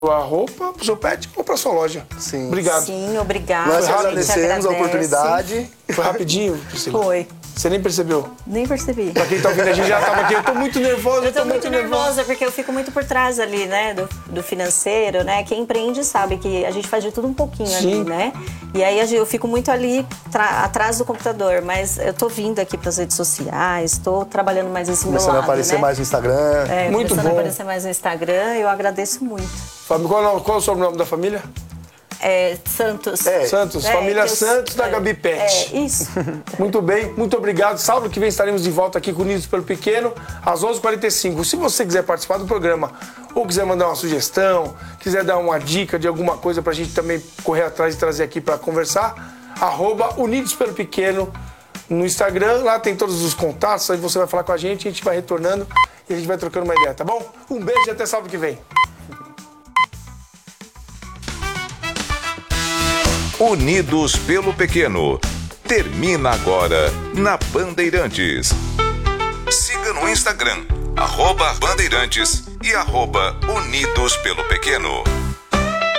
a roupa pro seu pet ou pra sua loja. Sim. Obrigado. Sim, obrigado. Nós a gente agradecemos a agradece. oportunidade. Foi rapidinho, Priscila? Foi. Você nem percebeu? Nem percebi. Pra quem tá ouvindo, a gente já tava aqui. Eu tô muito nervosa. Eu tô muito nervosa, porque eu fico muito por trás ali, né, do financeiro, né? Quem empreende sabe que a gente faz de tudo um pouquinho. Sim. Ali, né? E aí eu fico muito ali atrás do computador, mas eu tô vindo aqui pras redes sociais, tô trabalhando mais esse meu lado, Começando a aparecer mais no Instagram. Muito começando bom. a aparecer mais no Instagram, eu agradeço muito. Fábio, qual é o sobrenome da família? Santos. Santos, família Santos da Gabi Pet. Isso. Muito bem, muito obrigado. Sábado que vem estaremos de volta aqui com Unidos pelo Pequeno, às 11h45. Se você quiser participar do programa ou quiser mandar uma sugestão, quiser dar uma dica de alguma coisa pra gente também correr atrás e trazer aqui pra conversar, @Unidos pelo Pequeno no Instagram. Lá tem todos os contatos, aí você vai falar com a gente vai retornando e a gente vai trocando uma ideia, tá bom? Um beijo e até sábado que vem. Unidos pelo Pequeno. Termina agora na Bandeirantes. Siga no Instagram, @Bandeirantes e @Unidos pelo Pequeno.